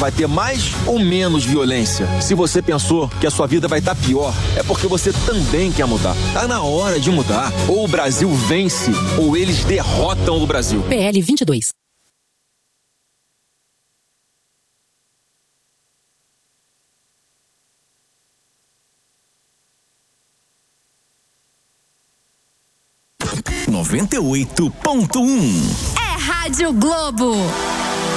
vai ter mais ou menos violência. Se você pensou que a sua vida vai estar pior, é porque você também quer mudar. Tá na hora de mudar. Ou o Brasil vence, ou eles derrotam o Brasil. PL 22. .1 é Rádio Globo.